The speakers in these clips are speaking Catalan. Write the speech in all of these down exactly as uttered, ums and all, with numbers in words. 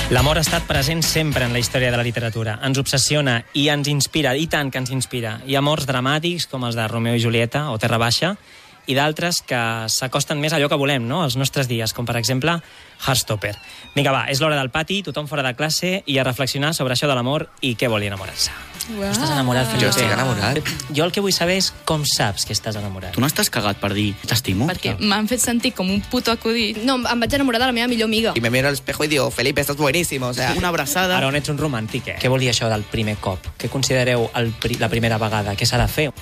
L'amor ha estat present sempre en la història de la literatura. Ens obsessiona i ens inspira, i tant que ens inspira. Hi ha amors dramàtics, com els de Romeo i Julieta o Terra Baixa, i d'altres que s'acosten més a allò que volem, no?, als nostres dies, com per exemple Heartstopper. Vinga, va, és l'hora del pati, tothom fora de classe, i a reflexionar sobre això de l'amor i què vol enamorar-se. Wow. Estàs enamorat, Felipe? Jo estic enamorat. Jo el que vull saber és com saps que estàs enamorat. Tu no estàs cagat per dir t'estimo? Perquè m'han fet sentir com un puto acudit. No, em vaig enamorar de la meva millor amiga. Y me miro al espejo y digo, Felipe, estás buenísimo, o sea... Una abraçada. Ara on ets un romàntic, eh? Què vol dir això del primer cop? Què considereu el pri la primera vegada? Què s'ha de fer?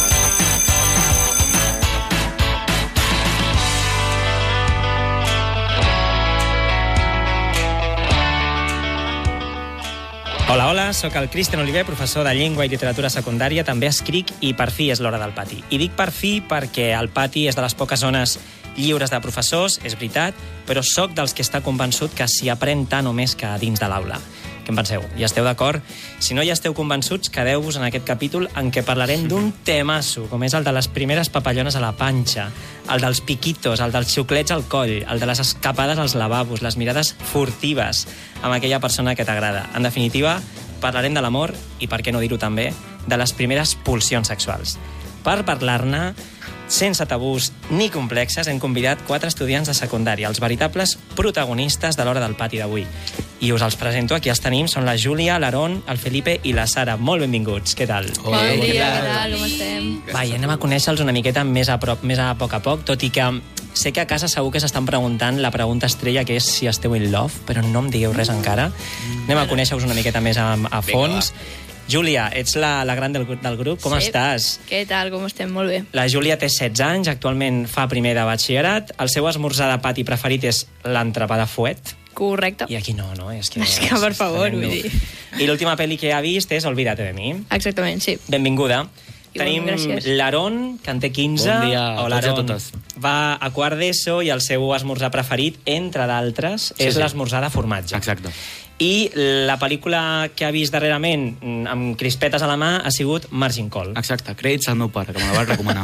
Hola, hola, sóc el Cristian Oliver, professor de Llengua i Literatura Secundària, també escric i per fi és l'hora del pati. I dic per fi perquè el pati és de les poques zones lliures de professors, és veritat, però sóc dels que està convençut que s'hi aprèn tant o més que a dins de l'aula. Què en penseu? Hi esteu d'acord? Si no hi esteu convençuts, quedeu-vos en aquest capítol en què parlarem d'un temasso, com és el de les primeres papallones a la panxa, el dels piquitos, el dels xuclets al coll, el de les escapades als lavabos, les mirades furtives amb aquella persona que t'agrada. En definitiva, parlarem de l'amor i, per què no dir-ho també, de les primeres pulsions sexuals. Per parlar-ne, sense tabús ni complexes, hem convidat quatre estudiants de secundària, els veritables protagonistes de l'hora del pati d'avui. I us els presento, aquí els tenim, són la Júlia, l'Aaron, el Felipe i la Sara. Molt benvinguts, què tal? Bon dia, què tal, com estem? Va, i anem a conèixer-los una miqueta més a, prop, més a poc a poc, tot i que sé que a casa segur que s'estan preguntant la pregunta estrella, que és si esteu in love, però no em digueu res encara. Anem a conèixer-vos una miqueta més a, a fons. Júlia, ets la, la gran del, del grup, com Sí. estàs? Què tal, com estem? Molt bé. La Júlia té setze anys, actualment fa primer de batxillerat, el seu esmorzar de pati preferit és l'entrepà de fuet, Correcte. i aquí no, no? És que, És que, per favor, tremendo. vull dir. I l'última pel·li que ha vist és Olvídate de mi. Exactament, sí. Benvinguda. Igualment, Tenim gràcies. l'Aaron, que en té quinze. Bon dia a Hola, tots i a Aaron. totes. Va a quart d'ESO i el seu esmorzar preferit, entre d'altres, Sí, és sí. l'esmorzar de formatge. Exacte. I la pel·lícula que ha vist darrerament amb crispetes a la mà ha sigut Margin Call. Exacte, crèdits al meu pare, que me la va recomanar.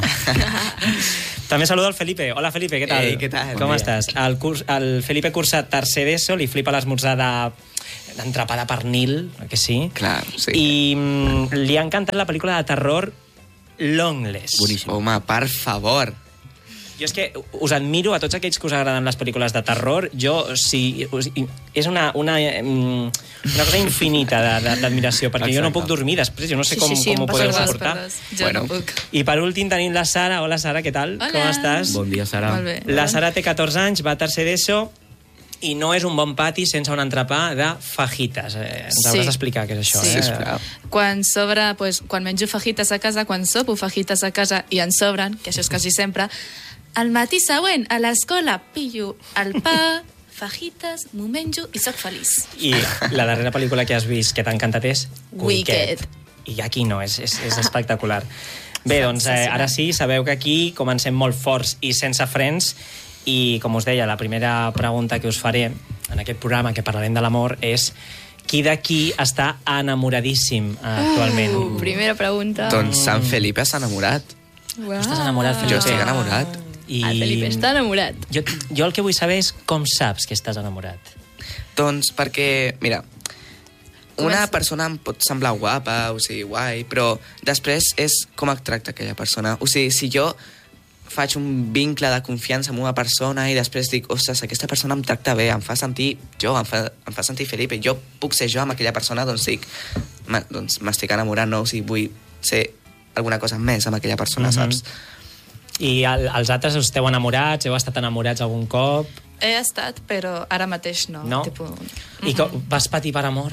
També saludo el Felipe. Hola, Felipe, què tal? Ei, què tal? Com Bon dia. estàs? El, curs, el Felipe cursa tercer d'ESO, li flipa l'esmorzar de d'entrepà de pernil, oi que sí? Clar, sí. I mm, li ha encantat la pel·lícula de terror Longless. Boníssim. Home, per favor. Jo és que us admiro a tots aquells que us agraden les pel·lícules de terror. Jo, sí, us, és una, una, mm, una cosa infinita de- de- d'admiració, perquè jo no Exacte. puc dormir després, jo no sé Sí, com, sí, sí, com em ho passa podeu igual, suportar. Jo Bueno. no puc. I per últim tenim la Sara. Hola, Sara, què tal? Hola. Com estàs? Bon dia, Sara. Molt bé. La Sara té catorze anys, va a tercer d'ESO, i no és un bon pati sense un entrepà de fajitas. Eh, ens Sí. hauràs d'explicar què és això. Sí. Eh? Sisplau. Quan sobra, pues, quan menjo fajitas a casa, quan sopo fajitas a casa i en sobren, que això és quasi sempre, al matí següent, a l'escola, pillo el pa, fajitas, m'ho menjo i sóc feliç. I la darrera pel·lícula que has vist que t'ha encantat és Wicked. I aquí no, és, és, és espectacular. Bé, doncs eh, ara sí, sabeu que aquí comencem molt forts i sense frens, i com us deia, la primera pregunta que us faré en aquest programa que parlarem de l'amor és qui d'aquí està enamoradíssim eh, actualment? Uh, primera pregunta. Doncs Sant Felipe s'ha enamorat. Uau. Estàs enamorat, Felipe? Jo estic enamorat. I El Felipe està enamorat. Jo, jo el que vull saber és com saps que estàs enamorat. Doncs perquè, mira, una Comença. persona em pot semblar guapa, o sigui, guai, però després és com et tracta aquella persona. O sigui, si jo faig un vincle de confiança amb una persona i després dic, ostres, aquesta persona em tracta bé, em fa sentir jo, em fa, em fa sentir Felipe, jo puc ser jo amb aquella persona, doncs dic, "Ma- doncs m'estic enamorant, no? O sigui, vull ser alguna cosa més amb aquella persona, Mhm. saps? I el, els altres esteu enamorats? Heu estat enamorats algun cop? He estat, però ara mateix no. No? Tipo, I com, vas patir per amor?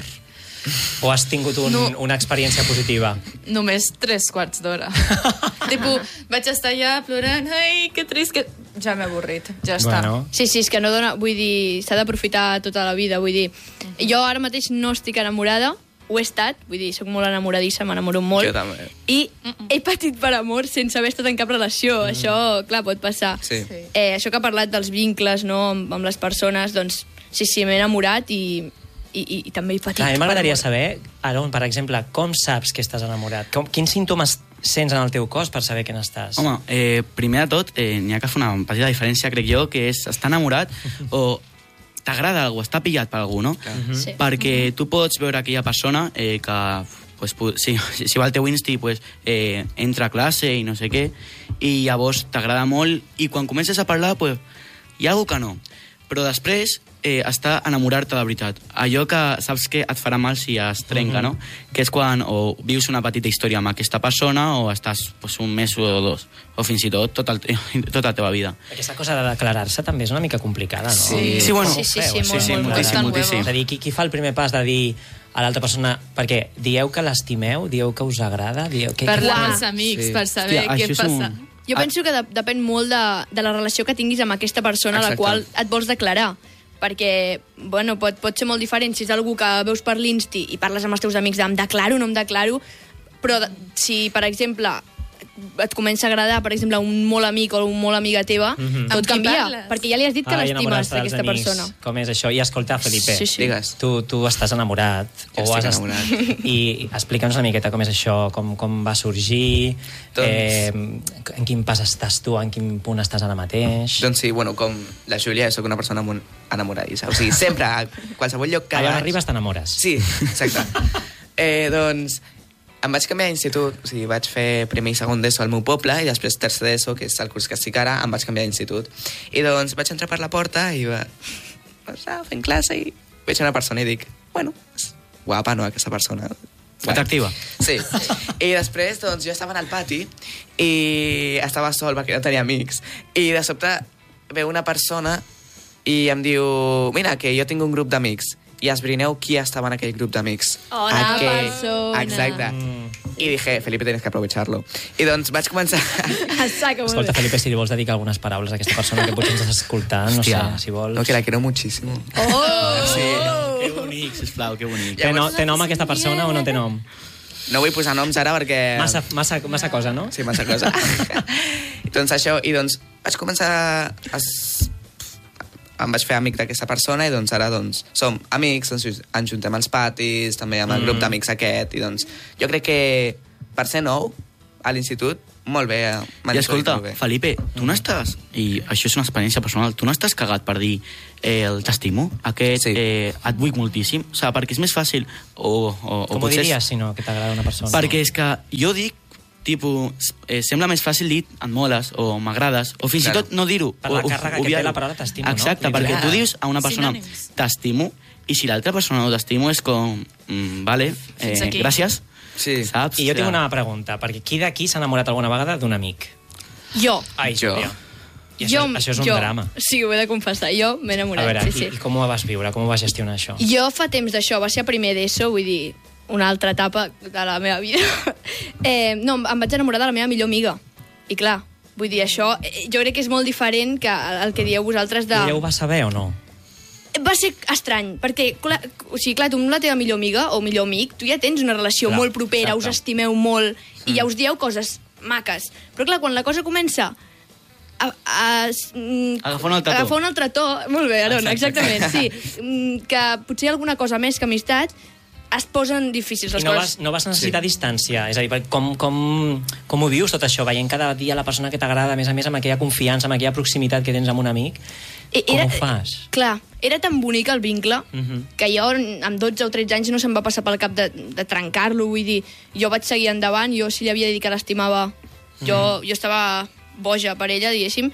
O has tingut un, No. una experiència positiva? només tres quarts d'hora. Tipo, vaig estar allà plorant, ai, que trist, que... Ja m'he avorrit, ja està. Bueno, Sí, sí, és que no dona... Vull dir, s'ha d'aprofitar tota la vida, vull dir... Jo ara mateix no estic enamorada, ho he estat, vull dir, soc molt enamoradissa, m'enamoro molt. Jo també. I he patit per amor sense haver estat en cap relació. Mm. Això, clar, pot passar. Sí. Sí. Eh, això que ha parlat dels vincles, no?, amb, amb les persones, doncs, sí, sí, m'he enamorat i, i, i, i també he patit. clar, a mi m'agradaria per amor. saber, Aaron, per exemple, com saps que estàs enamorat? Com, quins símptomes sents en el teu cos per saber que n'estàs? Home, eh, primer de tot, eh, n'hi ha que fer una petita diferència, crec jo, que és estar enamorat o t'agrada algú, està pillat per algú, no? Sí. Perquè tu pots veure aquella persona eh, que pues, si, si va al teu Insti pues, eh, entra a classe i no sé què, i llavors t'agrada molt, i quan comences a parlar pues, hi ha algú que no, però després eh, està enamorar-te de veritat. Allò que saps que et farà mal si es trenca, Mhm. no? Que és quan o vius una petita història amb aquesta persona o estàs pues, un mes o dos, o fins i tot tota, el, tota la teva vida. Aquesta cosa de declarar-se també és una mica complicada, no? Sí. Sí, bueno, Sí, sí, Feu, sí, eh? molt, sí, molt, moltíssim, molt. moltíssim. És a dir, qui, qui fa el primer pas de dir a l'altra persona... Perquè dieu que l'estimeu, dieu que us agrada, dieu... Que, Parlar Uah. amb els amics Sí. per saber Hòstia, què això és passa. un- Jo penso que de, depèn molt de, de la relació que tinguis amb aquesta persona a la Exacte. qual et vols declarar. Perquè, bueno, pot, pot ser molt diferent si és algú que veus per l'Insti i parles amb els teus amics de em declaro, no em declaro, però de, si, per exemple, et comença a agradar, per exemple, un molt amic o un molt amiga teva, Mhm. tot Amb qui canvia, parles? perquè ja li has dit que Ai, l'estimes, enamorar-se dels aquesta amics. persona. Com és això? I escolta, Felipe, Sí, sí. Digues. tu, tu estàs enamorat. Jo o estic has est- enamorat. I explica'ns una miqueta com és això, com, com va sorgir, Doncs- eh, en quin pas estàs tu, en quin punt estàs ara mateix... Doncs sí, bueno, com la Júlia, sóc una persona molt enamoradissa. O sigui, sempre, a qualsevol lloc que Allà on vaig... arribes t'enamores. Sí, exacte. eh, doncs, em vaig canviar d'institut, o sigui, vaig fer primer i segon d'ESO al meu poble i després tercer d'ESO, que és el curs que estic ara, em vaig canviar d'institut. I doncs vaig entrar per la porta i va... Estava fent classe i veig una persona i dic, bueno, és guapa, no, aquesta persona. Atractiva. Sí. I després, doncs, jo estava al pati i estava sol perquè no tenia amics. I de sobte veu una persona i em diu, mira, que jo tinc un grup d'amics. I esbrineu qui estava en aquell grup d'amics. Hola, Aquell- persona. Exacte. Mm. I dije, Felipe, tienes que aprovecharlo. I doncs vaig començar... Saca, molt Escolta, bé. Felipe, si li vols dedicar algunes paraules a aquesta persona que potser ens estàs escoltant, no Hòstia. sé, si vols... No, que la quiero muchísimo. Oh! Sí. Que bonic, sisplau, que bonic. Té, no, té nom aquesta persona o no té nom? No vull posar noms ara perquè... Massa, massa, massa cosa, no? Sí, massa cosa. doncs això, i doncs vaig començar... A... s- Em vaig fer amic d'aquesta persona i doncs ara doncs som amics, ens, ens juntem als patis, també amb el Mm. grup d'amics aquest, i doncs jo crec que per ser nou a l'institut, molt bé. eh, m'han I escolta, introduït molt bé. Felipe, tu no estàs, i això és una experiència personal, tu no estàs cagat per dir eh, el t'estimo, aquest Sí. eh, et vull moltíssim, o sigui, perquè és més fàcil, o, o, o Com ho potser... diries, si no, que t'agrada una persona? Perquè és que jo dic, tipus, eh, sembla més fàcil dir et moles o m'agrades, o fins Claro. i tot no dir-ho. Per la o- o càrrega que té obviar-ho. la paraula t'estimo, no? Exacte, Literal. perquè tu dius a una persona Sinònims. t'estimo, i si l'altra persona no t'estimo és com, mm, vale, Fins eh, aquí. gràcies, Sí. saps? I jo tinc O sigui, una pregunta, perquè qui d'aquí s'ha enamorat alguna vegada d'un amic? Jo. Ai, Jo. Júlia. I això, jo, això és un jo. drama. Sí, ho he de confessar. Jo m'he A enamorat, veure, sí, i, sí. i com ho vas viure? Com ho vas gestionar, això? Jo fa temps d'això, va ser a primer d'ESO, vull dir, una altra etapa de la meva vida. eh, no, em vaig enamorar de la meva millor amiga. I clar, vull dir, això eh, jo crec que és molt diferent que el que dieu vosaltres de... I ella ho va saber o no? Va ser estrany, perquè, clar, o sigui, clar, tu amb la teva millor amiga o millor amic, tu ja tens una relació Clar, molt propera, exacte. us estimeu molt, i ja us dieu coses maques. Però clar, quan la cosa comença a, a, mm, Agafar un altre to. agafar un altre to, molt bé, Aaron, Exacte. exactament, sí, mm, que potser alguna cosa més que amistat es posen difícils les I no coses. vas, no vas necessitar Sí. distància? És a dir, per- com, com, com ho vius tot això? Veient cada dia la persona que t'agrada, a més a més amb aquella confiança, amb aquella proximitat que tens amb un amic, E- com ho fas? Clar, era tan bonic el vincle Mhm. que jo amb dotze o tretze anys no se'm va passar pel cap de, de trencar-lo, vull dir, jo vaig seguir endavant, jo si li havia de dir que l'estimava, jo, jo estava boja per ella, diguéssim,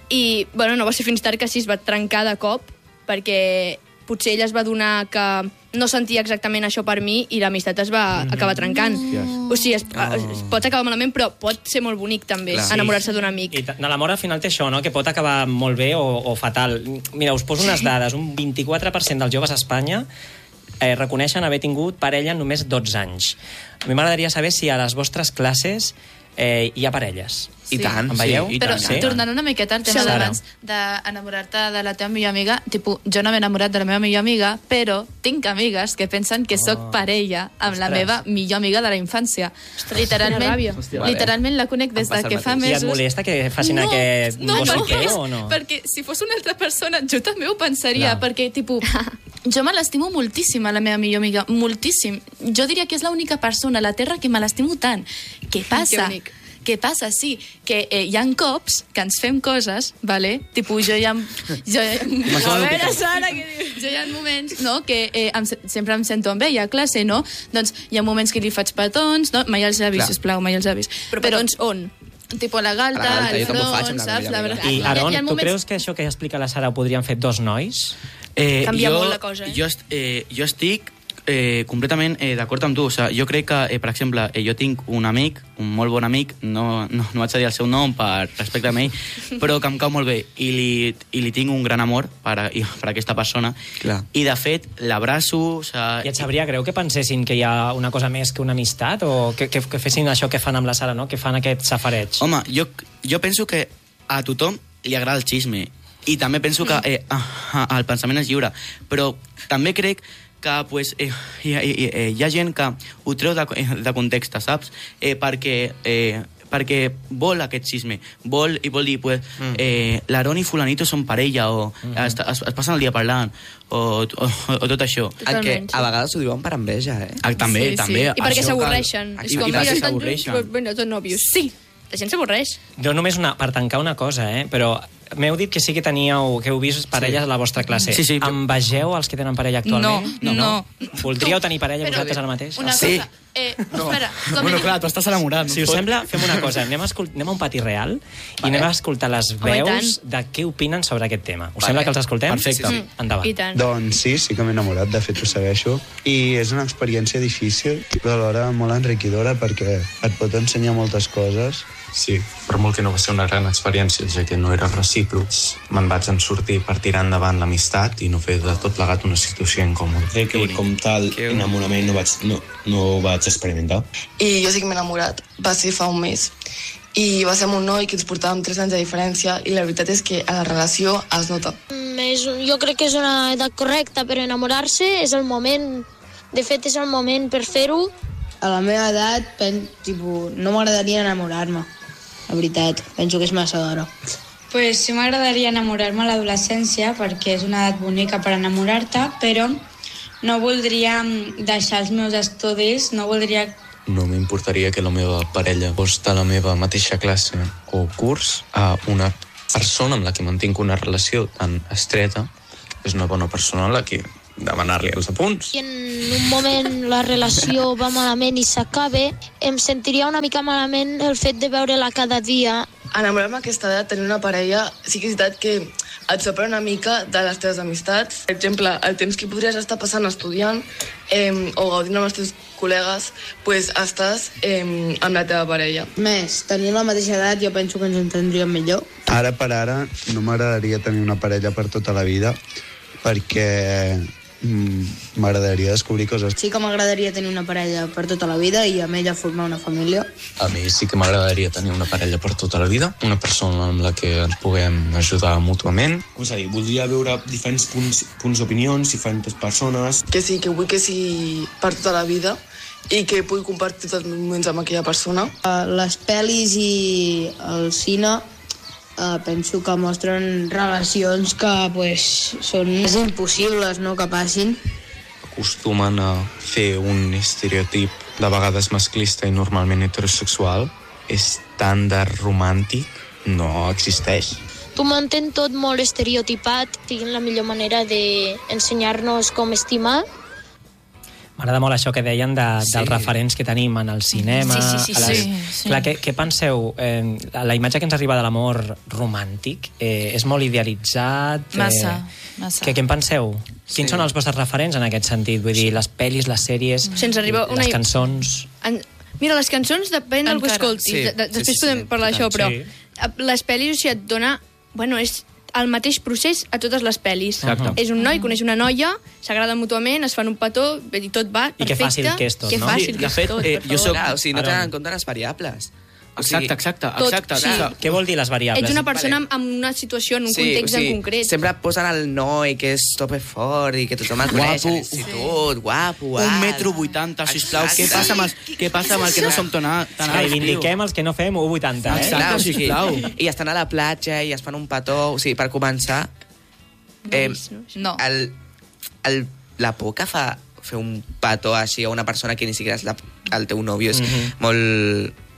i bueno, no va ser fins tard que sí es va trencar de cop, perquè potser ella es va donar que no sentia exactament això per mi i l'amistat es va acabar trencant. O sigui, es, es pot acabar malament, però pot ser molt bonic també, Clar. enamorar-se d'un amic. I t- de l'amor al final té això, no? Que pot acabar molt bé o, o fatal. Mira, us poso unes dades. Un vint-i-quatre per cent dels joves a Espanya eh, reconeixen haver tingut parella en només dotze anys. A mi m'agradaria saber si a les vostres classes eh, hi ha parelles. I tant, Em veieu? sí, i Però tant, sí? tornant una miqueta al tema Sí, d'abans d'enamorar-te de la teva millor amiga, tipus, jo no m'he enamorat de la meva millor amiga, però tinc amigues que pensen que sóc parella amb la Ostres. meva millor amiga de la infància. Literalment, quina ràbia. Hòstia, literalment la conec des Em passa de el que fa mateix. I mesos... et molesta que facin aquest no, no sé perquè, què o no? perquè si fos una altra persona jo també ho pensaria, Clar. perquè tipus, jo me l'estimo moltíssim a la meva millor amiga, moltíssim. Jo diria que és l'única persona a la Terra que me l'estimo tant. Què passa? bonic. què passa? Sí, que eh, hi ha cops que ens fem coses, vale? Tipus, jo hi ha... Jo, a veure, Sara, què dius? Jo hi ha moments, no?, que eh, em, sempre em sento amb ella a classe, no? Doncs hi ha moments que li faig petons, no? Mai els avis, sisplau, mai els avis. Però petons on? Tipo la galta, A la galta, el jo també ho faig front, amb la saps? meva La amiga. veritat. I, Hi ha- Aaron, hi ha tu moments- creus que això que explica la Sara ho podrien fer dos nois? Eh, Canvia jo, molt la cosa, eh? Jo, est, eh, jo estic eh, completament eh, d'acord amb tu. O sigui, jo crec que, eh, per exemple, eh, jo tinc un amic, un molt bon amic, no, no, no vaig a dir el seu nom per respecte a ell, però que em cau molt bé i li, i li tinc un gran amor per, a, i, per a aquesta persona. Clar. I, de fet, l'abraço... O sigui, I et sabria greu que pensessin que hi ha una cosa més que una amistat o que, que, que fessin això que fan amb la Sara, no? Que fan aquest safareig? Home, jo, jo penso que a tothom li agrada el xisme i també penso que eh, ah, el pensament és lliure, però també crec que pues, eh, hi, hi, hi, hi ha gent que ho treu de, de context, saps? Eh, perquè, eh, perquè vol aquest xisme, vol i vol dir pues, mm. eh, l'Aaron i fulanito són parella o mm-hmm. es, es, es passen el dia parlant o, o, o tot això. En què a vegades ho diuen per enveja, eh? Ah, també, Sí, sí. també. I perquè això s'avorreixen. cal- És I, com, i mira, perquè estan junts, s'avorreixen. però, bueno, són nòvios. Sí, la gent s'avorreix. Jo només una, per tancar una cosa, eh? Però m'heu dit que sí que teníeu, que heu vist parelles a la vostra classe. Sí, sí. Envegeu els que tenen parella actualment? No, no. Voldríeu tenir parella Però- vosaltres ara mateix? Una Sí. cosa... Eh, espera, com Bueno, diu- clar, tu estàs enamorat. Si us sembla, fem una cosa. Anem a, escol- anem a un pati real i anem a escoltar les Home, i veus de què opinen sobre aquest tema. Us Vale. sembla que els escoltem? Perfecte. Sí, sí. Endavant. I tant. Doncs sí, sí que m'he enamorat, de fet ho segueixo. I és una experiència difícil, però alhora molt enriquidora perquè et pot ensenyar moltes coses. Sí, per molt que no va ser una gran experiència, ja que no era recíproc, me'n vaig en sortir per tirar endavant l'amistat i no fer de tot plegat una situació incòmoda. Crec que com tal enamorament no, vaig, no, no ho vaig experimentar. I jo sí que m'he enamorat, va ser fa un mes. I va ser amb un noi que ens portàvem tres anys de diferència i la veritat és que a la relació es nota. Mm, és, jo crec que és una edat correcta per enamorar-se, és el moment, de fet és el moment per fer-ho. A la meva edat, pen, tipus, no m'agradaria enamorar-me, la veritat, penso que és massa d'hora. Pues sí m'agradaria enamorar-me a l'adolescència perquè és una edat bonica per enamorar-te, però no voldria deixar els meus estudis, no voldria... No m'importaria que la meva parella fos de la meva mateixa classe o curs a una persona amb la que mantinc una relació tan estreta. És una bona persona a la que demanar-li els apunts. I en un moment la relació va malament i s'acaba, em sentiria una mica malament el fet de veure-la cada dia. Enamorar-me a aquesta edat, tenir una parella, sí que és veritat que et separa una mica de les teves amistats. Per exemple, el temps que podries estar passant estudiant eh, o gaudint amb els teus col·legues, pues estàs eh, amb la teva parella. Més, tenint la mateixa edat jo penso que ens entendríem millor. Ara per ara no m'agradaria tenir una parella per tota la vida perquè mm, m'agradaria descobrir coses. Sí que m'agradaria tenir una parella per tota la vida i amb ella formar una família. A mi sí que m'agradaria tenir una parella per tota la vida, una persona amb la que ens puguem ajudar mútuament. Com s'ha dit, voldria veure diferents punts, punts d'opinions, diferents persones. Que sí, que vull que sigui per tota la vida i que pugui compartir tots els moments amb aquella persona. Uh, les pel·lis i el cine Uh, penso que mostren relacions que pues, són impossibles, no?, que passin. Acostumen a fer un estereotip de vegades masclista i normalment heterosexual. Estàndard romàntic no existeix. Tu mantén tot molt estereotipat, siguin la millor manera d'ensenyar-nos com estimar. M'agrada molt això que deien de, Sí. dels referents que tenim en el cinema. Sí, sí, sí, a les... sí, sí. Clar, què, què penseu? Eh, la imatge que ens arriba de l'amor romàntic eh, és molt idealitzat? Massa, eh, massa. Què, què en penseu? Quins Sí. són els vostres referents en aquest sentit? Vull dir, les pel·lis, les sèries, Se'ns arriba una... les cançons... En... Mira, les cançons depèn del que Encara. escoltis. Sí, De, de, sí, després sí, podem sí, parlar d'això, però sí. les pel·lis, o sigui, et dona... Bueno, és el mateix procés a totes les pel·lis. Exacte. És un noi, coneix una noia, s'agraden mútuament, es fan un petó, i tot va I que perfecte. fàcil que és tot, que no? fàcil Sí, que de és fet, tot, eh, per jo favor. soc- Clar, o sigui, no Aaron. tenen en compte les variables. O sigui, Exacte, exacte, tot, exacte. sí. exacte. Què vol dir les variables? Ets una persona amb, amb una situació, en un sí, context o sigui, en concret. Sempre posen el noi que és tope fort i que tothom el coneix a Guapo. l'institut, guapo, alt. Un metro vuitanta, sisplau. Què Exacte. passa amb, els, què passa amb el que no som tan, a- tan alts, Reivindiquem els que no fem u vuitanta, eh? Exacte. Clar, o sigui, sisplau. I estan a la platja i es fan un petó. O sigui, per començar, eh, No. el, el, la por que fa fer un petó així a una persona que ni siquiera és la, el teu nòvio és Mhm. molt,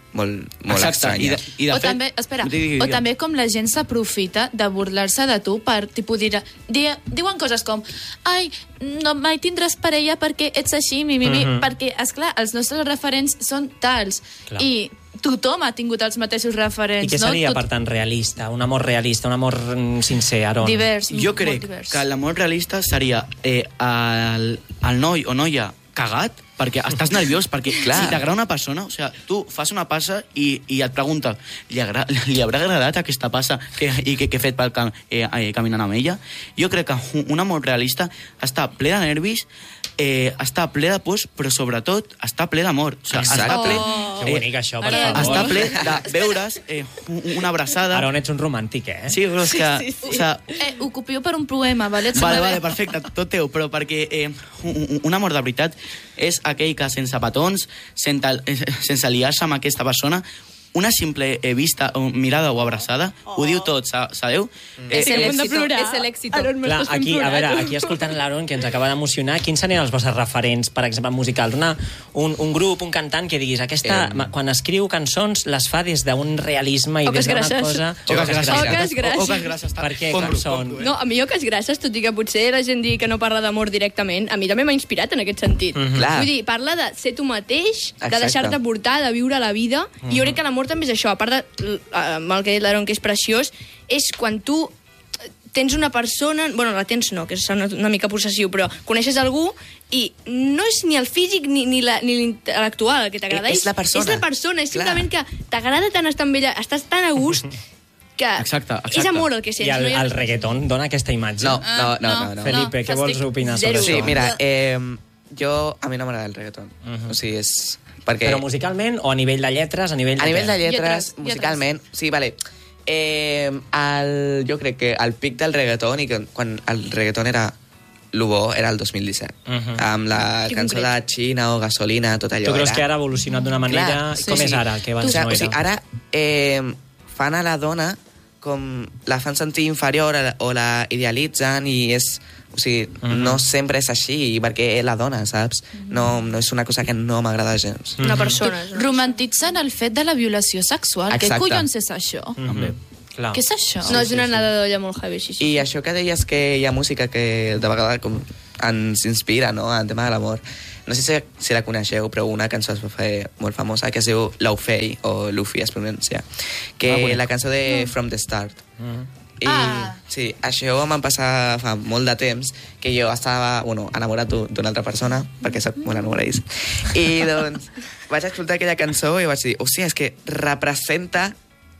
molt, molt Exacte, i estranya. de, i de o fet... també, espera, Digui, digui, o digui. també com la gent s'aprofita de burlar-se de tu per, tipus, dir, di, diuen coses com ai, no mai tindràs parella perquè ets així, mi, mi, mi, Mhm. perquè, esclar, els nostres referents són tals. Clar. I tothom ha tingut els mateixos referents. I què no? seria, Tot- per tant, realista? Un amor realista, un amor mm, sincer, Aron? Divers, Jo molt crec divers. que l'amor realista seria eh, el, el noi o noia cagat, perquè estàs nerviós, perquè Clar. si t'agrada una persona, o sigui, tu fas una passa i, i et preguntes, li, agra, li haurà agradat aquesta passa que, i que, que he fet pel cam, eh, eh, caminant amb ella? Jo crec que un, un amor realista està ple de nervis, eh, està ple de pors, però sobretot està ple d'amor. O sigui, Exacte. està ple, Oh. Que bonic, això, per Eh, favor. està ple de veure's eh, una abraçada. Aron, ets un romàntic, eh? Sí, però és que... Sí, sí. O sigui, Eh, ho copio per un poema, vale? Et Vale, sembla vale, bé? perfecte, tot teu, però perquè eh, un, un amor de veritat és aquell que sense petons, sense, eh, sense liar-se amb aquesta persona, una simple eh, vista, o mirada o abraçada, oh. ho diu tot, sa- sabeu? És Eh, el hem de éxito, plorar. és el éxito. Aron, Clar, m'estàs fent aquí, a plorar, veure, tu. aquí escoltant l'Aaron, que ens acaba d'emocionar, quins serien els vostres referents, per exemple, musicals? Una, un, un grup, un cantant que diguis, aquesta, Eh. quan escriu cançons, les fa des d'un realisme i Oques des d'una grasses. cosa... Oques grasses. Oques grasses. Oques grasses. Per què? Compro, Com són? compro, eh? No, a mi Oques Grasses, tot i que potser la gent digui que no parla d'amor directament, a mi també m'ha inspirat en aquest sentit. Mhm. Clar. Vull dir, parla de ser tu mateix, de Exacte. deixar-te portar, de viure la vida, i jo crec que l'amor també és això, a part de, eh, amb el que ha dit l'Aaron, que és preciós, és quan tu tens una persona, bueno, la tens no, que és una, una mica possessiu, però coneixes algú i no és ni el físic ni, ni la- ni l'intel·lectual el que t'agrada. És la persona. És la persona, és Clar. simplement que t'agrada tant estar amb ella, estàs tan a gust, que Exacte, exacte. és amor el que I sents. el, no hi ha- el reggaeton dona aquesta imatge? No, no, no, no. no. Felipe, què No, vols estic opinar sobre zero. Sí, això? mira, eh, jo, a mi no m'agrada el reggaeton. O sigui, és... Perquè... Però musicalment o a nivell de lletres, a nivell de A nivell què? de lletres, Lletres, musicalment, sí, vale. Eh, el, jo crec que el pic del reggaeton, i que quan el reggaeton era lo bo, era el dos mil disset. Mhm. Amb la Que cançó de concret. Xina o Gasolina, tot allò. Tu creus era... que ara ha evolucionat d'una manera... Clar, Com sí, és sí. ara, que abans Tu, no o era? sigui, ara eh, fan a la dona com la fan sentir inferior a la- o la idealitzen i és... O sigui, Mhm. no sempre és així, perquè és la dona, saps? No, no és una cosa que no m'agrada gens. Una persona. és una Romantitzen el fet de la violació sexual. Què Exacte. collons és això? Mhm. Clar. Què és això? No, és una anada d'olla molt heavy, sí, sí. I això que deies que hi ha música que de vegades com ens inspira, no?, en tema de l'amor. No sé si, si la coneixeu, però una cançó es va fer molt famosa que es diu Laufey, o Luffy es pronuncia, que Ah, bonic. la cançó de From the Start. Mhm. I Ah. sí, això em va passar fa molt de temps, que jo estava, bueno, enamorat d'un- d'una altra persona, perquè soc molt enamoradís. I doncs vaig escoltar aquella cançó i vaig dir, hòstia, és que representa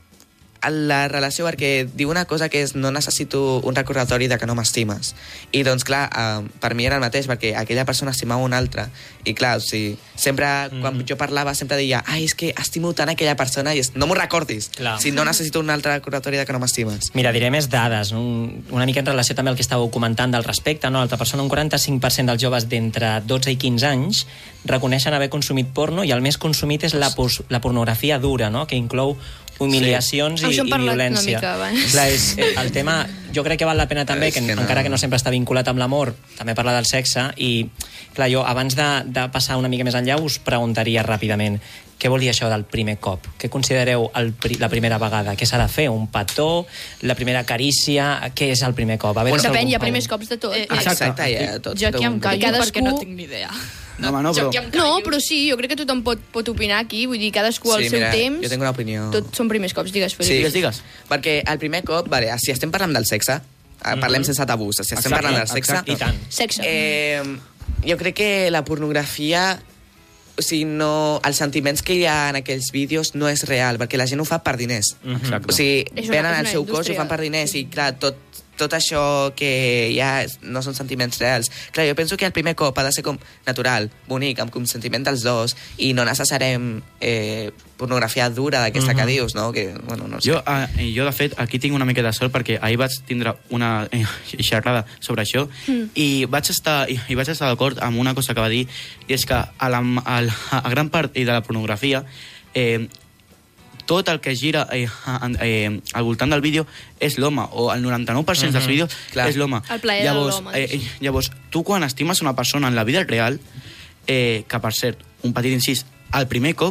la relació, perquè diu una cosa que és no necessito un recordatori de que no m'estimes. I doncs clar, eh, per mi era el mateix, perquè aquella persona estimava una altra. I clar, o sigui, sempre, mm. quan jo parlava, sempre deia, ai, és que estimo tant aquella persona i és, no m'ho recordis. Clar. Si no necessito un altre recordatori de que no m'estimes. Mira, diré més dades, no? Un- una mica en relació també al que estàveu comentant del respecte, no? L'altra persona, un quaranta-cinc per cent dels joves d'entre dotze i quinze anys reconeixen haver consumit porno i el més consumit és la, pos- la pornografia dura, no? Que inclou humiliacions Sí. i, Això hem i parlat una violència. mica abans. Clar, és, eh, el tema, jo crec que val la pena també, És que, que no. encara que no sempre està vinculat amb l'amor, també parlar del sexe, i clar, jo abans de, de passar una mica més enllà us preguntaria ràpidament què vol dir això del primer cop? Què considereu el, pri- la primera vegada? Què s'ha de fer? Un petó? La primera carícia? Què és el primer cop? A veure si Depèn, algú hi ha fa un- primers cops de tot. Eh, Exacte, ja, tot. Jo aquí em d'un- callo Cadascú- perquè no tinc ni idea. No, home, no, però... No, però sí, jo crec que tothom pot, pot opinar aquí, vull dir, cadascú al Sí, seu mira, temps. jo tinc una opinió. Tot són primers cops, digues, Felip. Sí, Digues, digues. perquè el primer cop, vale, si estem parlant del sexe, eh, parlem sense tabús, si estem Exacte, parlant del sexe... exacte. I tant. Sexe. Eh, jo crec que la pornografia, o sigui, no, els sentiments que hi ha en aquells vídeos no és real, perquè la gent ho fa per diners. Exacte. O sigui, És una- venen és al una seu cos i ho indústria. fan per diners i, clar, tot, tot això que hi ha no són sentiments reals. Clar, jo penso que el primer cop ha de ser com natural, bonic, amb consentiment dels dos, i no necessitarem eh, pornografia dura d'aquesta que dius, no? Que, bueno, no sé. Jo, eh, jo, de fet, aquí tinc una mica de sort perquè ahir vaig tindre una eh, xerrada sobre això mm. i vaig estar i, i vaig estar d'acord amb una cosa que va dir, i és que a, la, a, la, a gran part de la pornografia eh, tot el que gira eh, eh, al voltant del vídeo és l'home, o el noranta-nou per cent dels Mhm. vídeos Clar. és l'home. El plaer de Llavors, l'home, eh, sí. llavors, tu quan estimes una persona en la vida real, eh, que per cert, un petit incís, al primer cop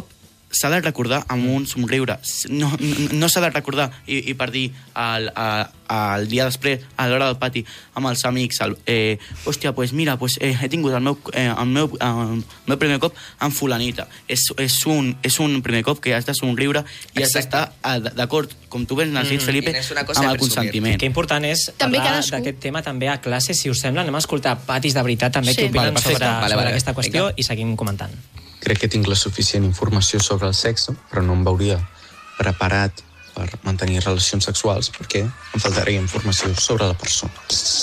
s'ha de recordar amb un somriure. No, no, no s'ha de recordar i, i per dir el, el dia després, a l'hora del pati, amb els amics, el, eh, hòstia, pues mira, pues, eh, he tingut el meu, eh, el, meu, el meu primer cop amb fulanita. És, és, un, és un primer cop que has de somriure i has d'estar d'acord, com tu ben has dit, Felipe, amb el consentiment. Que important és També parlar cadascú. d'aquest tema també a classe, si us sembla. Anem a escoltar patis de veritat també Sí. que opinen Vale, sobre, perfecte. sobre Vale, vale. aquesta qüestió Vinga. i seguim comentant. Crec que tinc la suficient informació sobre el sexe, però no em veuria preparat per mantenir relacions sexuals perquè em faltaria informació sobre la persona.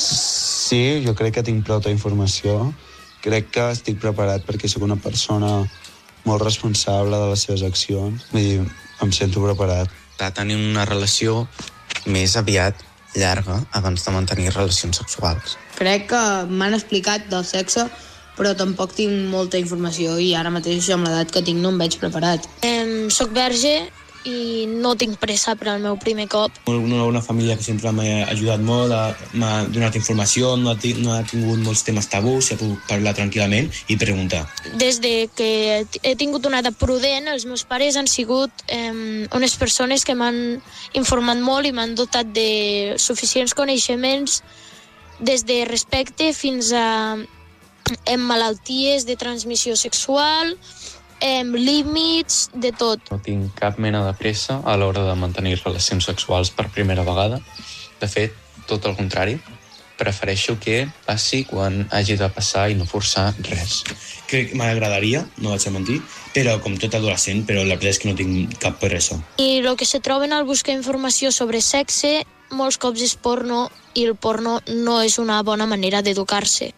Sí, jo crec que tinc prou informació. Crec que estic preparat perquè sóc una persona molt responsable de les seves accions. Vull dir, em sento preparat. De tenir una relació més aviat llarga abans de mantenir relacions sexuals. Crec que m'han explicat del sexe, però tampoc tinc molta informació i ara mateix amb l'edat que tinc no em veig preparat. Em, soc verge i no tinc pressa per al meu primer cop. Una, una família que sempre m'ha ajudat molt, m'ha donat informació, no ha, no ha tingut molts temes tabús, he pogut parlar tranquil·lament i preguntar. Des de que he tingut una edat prudent, els meus pares han sigut eh, unes persones que m'han informat molt i m'han dotat de suficients coneixements des de respecte fins a en malalties de transmissió sexual, en límits, de tot. No tinc cap mena de pressa a l'hora de mantenir relacions sexuals per primera vegada. De fet, tot el contrari. Prefereixo que passi quan hagi de passar i no forçar res. Crec que m'agradaria, no vaig a mentir, però com tot adolescent, però la veritat és que no tinc cap pressa. I el que se troben al buscar informació sobre sexe, molts cops és porno, i el porno no és una bona manera d'educar-se.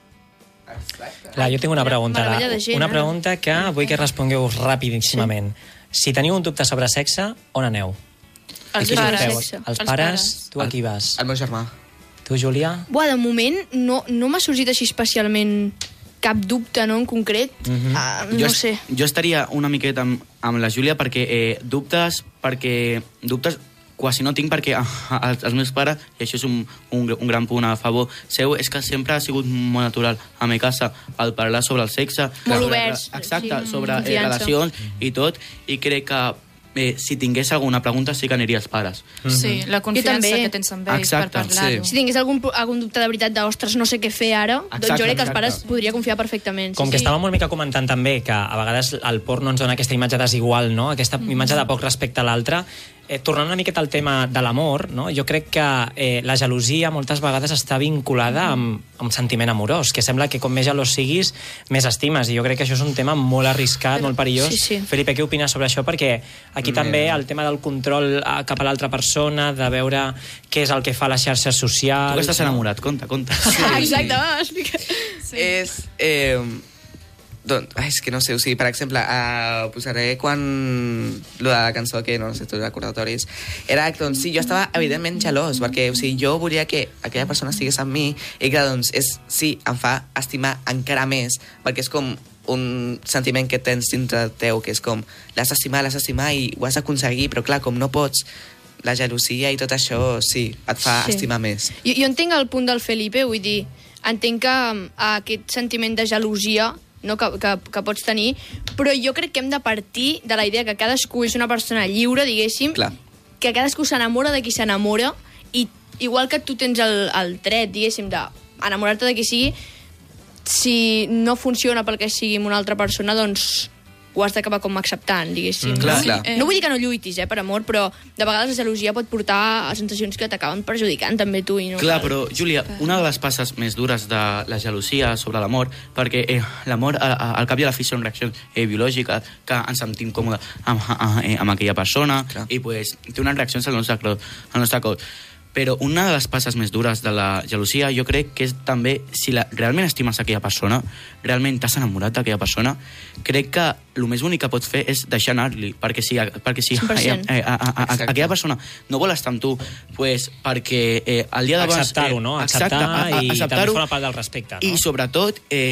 Clar, jo tinc una pregunta. Meravella de gent, una eh? pregunta que vull que respongueu rapidíssimament. Si teniu un dubte sobre sexe, on aneu? Els I qui pares. sorteu? Sexe. Els Els pares, pares. tu a qui vas? El meu germà. Tu, Júlia? Buah, de moment no, no m'ha sorgit així especialment cap dubte, no, en concret. Mhm. Ah, jo, no est- sé. Jo estaria una miqueta amb, amb la Júlia perquè eh, dubtes, perquè dubtes quasi no tinc perquè a, a, els meus pares, i això és un, un, un gran punt a favor seu, és que sempre ha sigut molt natural a mi casa el parlar sobre el sexe. Molt sobre- oberts, Exacte, sí, sobre eh, confiança. relacions i tot, i crec que eh, si tingués alguna pregunta sí que aniria als pares. Sí, la confiança també. que tens amb ells Exacte, per parlar-ho. Si tingués algun, algun dubte de veritat de, ostres, no sé què fer ara, doncs Exacte, jo crec que els exacte. pares podria confiar perfectament. Com sí, que sí. estàvem una mica comentant també que a vegades el porno ens dona aquesta imatge desigual, no? Aquesta imatge de poc respecte a l'altre. Eh, tornant una miqueta al tema de l'amor, no? Jo crec que eh, la gelosia moltes vegades està vinculada amb, amb sentiment amorós, que sembla que com més gelós siguis, més estimes, i jo crec que això és un tema molt arriscat, Però, molt perillós. sí, sí. Felipe, què opines sobre això? Perquè aquí també el tema del control eh, cap a l'altra persona, de veure què és el que fa a les xarxes socials... Tu que estàs enamorat, conta, conta. Exacte, va, explica. Sí. És... Eh, doncs, ai, és que no sé, o sigui, per exemple, uh, posaré quan... Lo de la cançó, que no sé, tots recordatoris, era que, doncs, sí, jo estava evidentment gelós, perquè, o sigui, jo volia que aquella persona estigués amb mi, i que, doncs, és, sí, em fa estimar encara més, perquè és com un sentiment que tens dintre teu, que és com, l'has d'estimar, l'has d'estimar i ho has d'aconseguir, però clar, com no pots, la gelosia i tot això, sí, et fa Sí. estimar més. Jo, jo entenc el punt del Felipe, vull dir, entenc que um, aquest sentiment de gelosia no, que, que, que pots tenir, però jo crec que hem de partir de la idea que cadascú és una persona lliure, diguéssim, Clar. que cadascú s'enamora de qui s'enamora, i igual que tu tens el, el dret, diguéssim, d'enamorar-te de qui sigui, si no funciona pel que sigui amb una altra persona, doncs ho has d'acabar com acceptant, diguéssim. Mm, clar, no? clar. no vull dir que no lluitis, eh, per amor, però de vegades la gelosia pot portar a sensacions que t'acaben perjudicant també tu. I no Clar, cal. però, Júlia, una de les passes més dures de la gelosia sobre l'amor, perquè eh, l'amor, a- a- al cap i a la fi, són reaccions eh, biològiques, que ens sentim còmodes amb, amb, eh, amb aquella persona, Clar. i pues, té unes reaccions al nostre, cos- al nostre cos. Però una de les passes més dures de la gelosia jo crec que és també, si la, realment estimes aquella persona, realment t'has enamorat d'aquella persona, crec que el més bonic que pots fer és deixar anar-li, perquè si, perquè si cent per cent. eh, a, a, a, Exacte. aquella persona no vol estar amb tu, pues, perquè eh, el dia d'abans... Acceptar-ho, no? Exacte, Acceptar a- a- i també acceptar-ho, forma part del respecte, no? I sobretot, eh,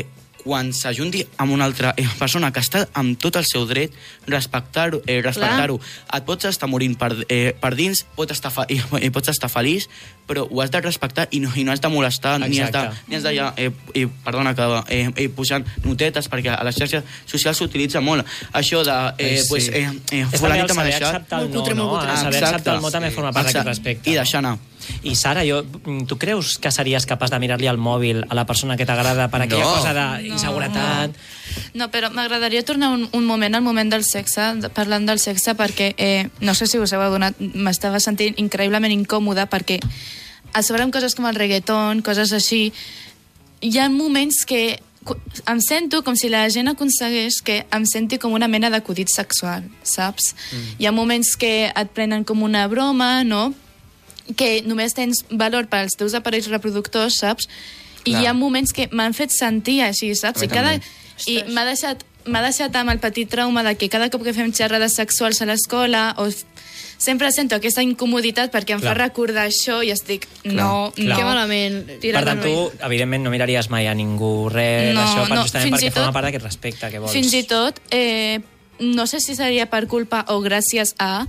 quan s'ajunti amb una altra eh, persona que està amb tot el seu dret, respectar-ho, eh, respectar-ho. Et pots estar morint per, eh, per dins, pots estar, fa, i, i pots estar feliç, però ho has de respectar i no, i no has de molestar, ni has de, ni has de ja, eh, eh, perdona, que eh, eh, posant notetes, perquè a les xarxes socials s'utilitza molt. Això de, eh, sí. pues, eh, eh, és fulanita també m'ha el saber deixat. acceptar el no, no? El saber acceptar el no també forma part d'aquest respecte. I deixar anar. I Sara, jo, tu creus que series capaç de mirar-li al mòbil a la persona que t'agrada per aquella No. cosa d'inseguretat? No, no, però m'agradaria tornar un, un moment al moment del sexe, de- parlant del sexe, perquè eh, no sé si us heu adonat, m'estava sentint increïblement incòmoda perquè a sobre amb coses com el reggaeton, coses així, hi ha moments que cu- em sento com si la gent aconsegueix que em senti com una mena d'acudit sexual, saps? Mm. Hi ha moments que et prenen com una broma, no?, que només tens valor per als teus aparells reproductors, saps? I Clar. hi ha moments que m'han fet sentir així, saps? A mi I, cada, també. i m'ha deixat, m'ha deixat amb el petit trauma de que cada cop que fem xerrades sexuals a l'escola o f- sempre sento aquesta incomoditat perquè em Clar. fa recordar això i estic, no, Clar. no. Que malament. Per tant, tu, evidentment, no miraries mai a ningú res No, d'això, per, no, justament fins perquè i tot- forma part d'aquest respecte que vols. Fins i tot, eh, no sé si seria per culpa o gràcies a...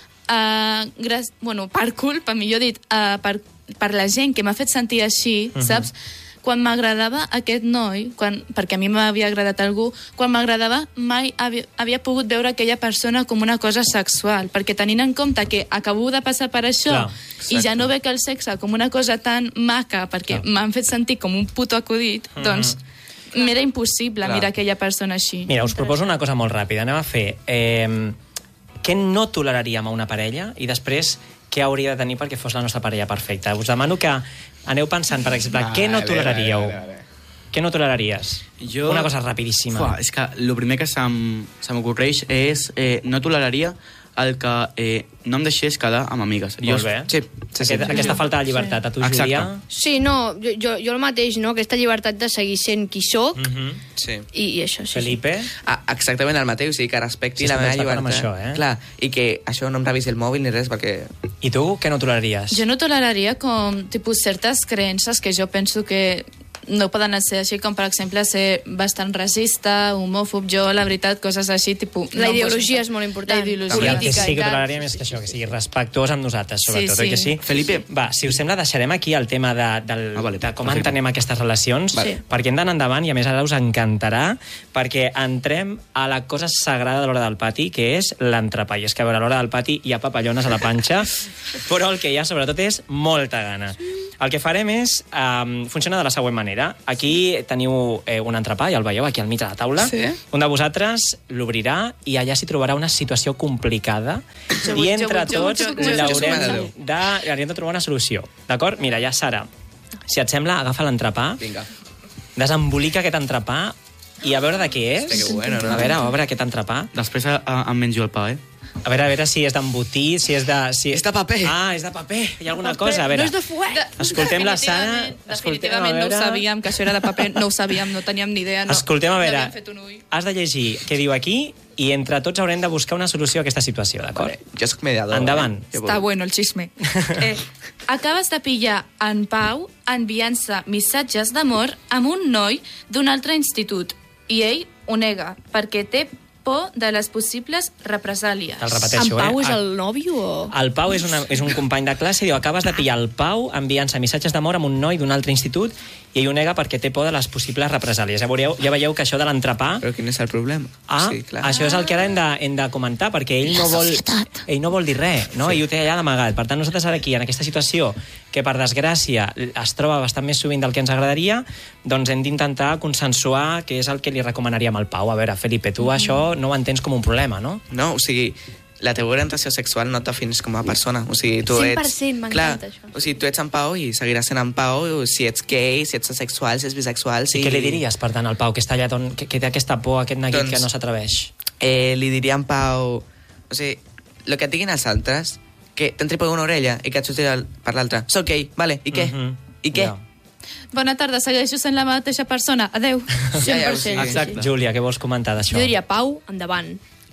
Uh, gràcies, bueno, per culpa, millor dit, uh, per, per la gent que m'ha fet sentir així, uh -huh. saps? Quan m'agradava aquest noi, quan, perquè a mi m'havia agradat algú, quan m'agradava mai havia, havia pogut veure aquella persona com una cosa sexual, perquè tenint en compte que acabo de passar per això Clar, i ja no veig el sexe com una cosa tan maca perquè m'han fet sentir com un puto acudit, Mhm. doncs m'era impossible Clar. mirar aquella persona així. Mira, us proposo una cosa molt ràpida. Anem a fer... Eh, què no toleraríem a una parella i després què hauria de tenir perquè fos la nostra parella perfecta. Us demano que aneu pensant, per exemple, Vale, què no vale, toleraríeu? vale, vale. Què no toleraries? Jo... Una cosa rapidíssima. Fuà, és que el primer que se'm, se m'ocorreix és eh, no toleraria el que eh, no em deixés quedar amb amigues. Molt bé. Sí, sí, sí. Aquest, aquesta falta de llibertat. A tu, Exacte. Júlia? Sí, no, jo, jo, jo el mateix, no? Aquesta llibertat de seguir sent qui sóc Mhm. Sí. i, i això, sí. Felipe? Ah, exactament el mateix, o sigui, que respecti Sí, la estem meva d'acord amb llibertat. això, eh? Clar, i que això no em revisi el mòbil ni res, perquè... I tu, què no toleraries? Jo no toleraria com tipus certes creences que jo penso que no poden ser així, com per exemple ser bastant racista, homòfob, jo la veritat, coses així, tipus... La no, ideologia pues, és molt important. La ideologia Sí, el que política sí i que tal. toleraria més que això, que sigui respectuós amb nosaltres, sobretot, Sí, oi que sí. sí? Felipe. Va, si us sembla, deixarem aquí el tema de, del, Ah, vale, de com perfecte. entenem aquestes relacions, Vale. perquè hem d'anar endavant i, a més, ara us encantarà, perquè entrem a la cosa sagrada de l'hora del pati, que és l'entrepà. I és que, a veure, a l'hora del pati hi ha papallones a la panxa, però el que hi ha, sobretot, és molta gana. El que farem és... Um, funciona de la següent manera. Aquí teniu eh, un entrepà, ja el veieu, aquí al mig de la taula. Sí. Un de vosaltres l'obrirà i allà s'hi trobarà una situació complicada Jo i vull- entre jo vull- tots jo vull- jo vull- l'haurem jo de, vull- de, haurem de trobar una solució. D'acord? Mira, ja, Sara, si et sembla, agafa l'entrepà, Vinga. desembolica aquest entrepà i a veure de què és. Hòstia, que bueno, no? A veure, obre aquest entrepà. Després a, a, em menjo el pa, eh? A veure, a veure si és d'embotit, si és de... Si... És de paper. Ah, és de paper. Hi ha alguna cosa, a veure. No és de fuet. Escoltem la Sara. Definitivament, Escoltem, a definitivament no ho veure. sabíem, que això era de paper, no ho sabíem, no teníem ni idea. No. Escoltem, a veure, N'havíem fet un ull. has de llegir què diu aquí i entre tots haurem de buscar una solució a aquesta situació, d'acord? Vale, jo sóc mediador. Endavant. Eh? Jo Està vull- bueno el xisme. eh, acabes de pillar en Pau enviant-se missatges d'amor amb un noi d'un altre institut i ell ho nega perquè té por de les possibles represàlies. Te'l repeteixo, En Pau eh? és el nòvio o...? El Pau és, una, és un company de classe i diu acabes de pillar el Pau enviant-se missatges d'amor amb un noi d'un altre institut i ell ho nega perquè té por de les possibles represàlies. Ja veureu, ja veieu que això de l'entrepà... Però quin és el problema? Ah, sí, clar. això és el que ara hem de, hem de comentar, perquè ell no vol, ell no vol dir res, no? Sí. Ell ho té allà d'amagat. Per tant, nosaltres ara aquí, en aquesta situació, que per desgràcia es troba bastant més sovint del que ens agradaria, doncs hem d'intentar consensuar què és el que li recomanaríem al Pau. A veure, Felipe, tu mm. això no ho entens com un problema, no? No, o sigui, la teva orientació sexual no et defineix com a persona. O sigui, tu cent ets... per cent, m'encanta això. O sigui, tu ets en Pau i seguiràs sent en Pau, si ets gay, si ets asexual, si ets bisexual... Si... I què li diries, per tant, al Pau, que està allà, don, que, que té aquesta por, aquest neguit Doncs- que no s'atreveix? Eh, li diria en Pau... O sigui, el que et diguin els altres, que t'entri per una orella i que et surti el- per l'altra. Soc gay, vale, i què? Mhm. I què? Ja. Bona tarda, segueixo sent la mateixa persona. Adeu. Ja, ja, o cent per cent. sigui, Exacte. Júlia, què vols comentar d'això? Jo diria Pau, endavant.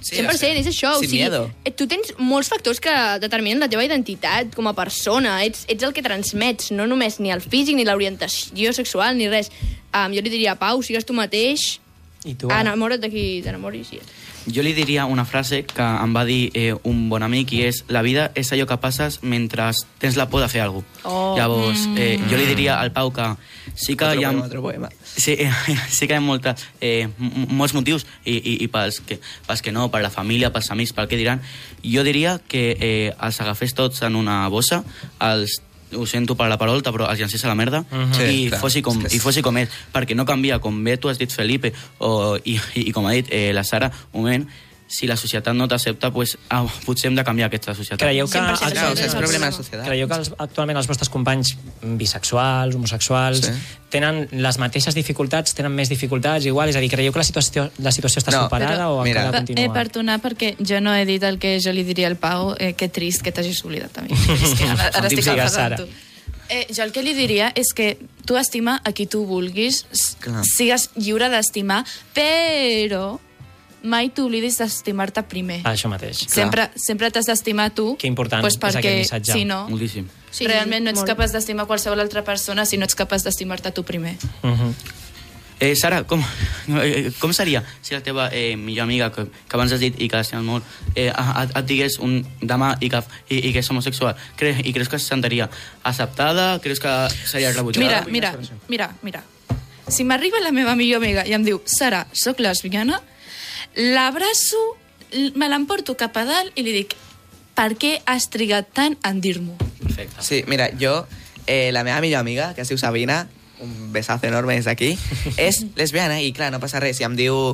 Sí, cent per cent, és això. Sin o sigui, miedo. tu tens molts factors que determinen la teva identitat com a persona. Ets, ets el que transmets, no només ni el físic, ni l'orientació sexual, ni res. Um, jo li diria, Pau, sigues tu mateix, I tu? enamora't de qui t'enamoris. I... Jo li diria una frase que em va dir eh, un bon amic i és: la vida és allò que passes mentre tens la por de fer alguna cosa. Oh. Llavors, eh, jo li diria al Pau que sí que Otro hi ha... poema, otro poema. Sí, eh, sí que hi ha molta, eh, m- molts motius i, i, i pels, que, pels que no, per la família, pels amics, pel que diran. Jo diria que eh, els agafés tots en una bossa, els ho sento per la parolta, però els llancés a la merda Mhm. Sí, i, clar, fossi com, és que és- i fossi com és, perquè no canvia, com bé tu has dit, Felipe, o, i, i, i com ha dit eh, la Sara, un moment, si la societat no t'accepta, pues, ah, potser hem de canviar aquesta societat. Creieu que, Claro, o sea, és problema de la societat. creieu que els, actualment els vostres companys bisexuals, homosexuals, Sí. tenen les mateixes dificultats, tenen més dificultats, igual? És a dir, creieu que la situació, la situació està No, superada però- o mira. encara Eh, continua? perdona, perquè jo no he dit el que jo li diria al Pau. Eh, que trist que t'hagis oblidat a mi. És que ara, ara estic Digues, enfadant Sara. tu. Eh, jo el que li diria és que tu estima a qui tu vulguis, s- Clar. sigues lliure d'estimar, però mai t'oblidis d'estimar-te primer. Ah, això mateix. Sempre, sempre t'has d'estimar tu. Que important pues és perquè, aquest missatge. si no, Moltíssim. sí, realment no ets molt. capaç d'estimar qualsevol altra persona si no ets capaç d'estimar-te tu primer. Uh -huh. Eh, Sara, com, eh, com seria si la teva eh, millor amiga, que, que abans has dit i que l'estimes molt, eh, et, et digués un demà i que, i, i que és homosexual? Cre, I creus que se sentiria acceptada? Creus que seria rebutjada? Mira, mira, mira, mira. Si m'arriba la meva millor amiga i em diu, Sara, sóc lesbiana, l'abraço, l- me l'emporto cap a dalt i li dic, per què has trigat tant en dir-m'ho? Perfecte. Sí, mira, jo, eh, la meva millor amiga, que es diu Sabina, un besazo enorme des d'aquí, és lesbiana i, clar, no passa res. I em diu...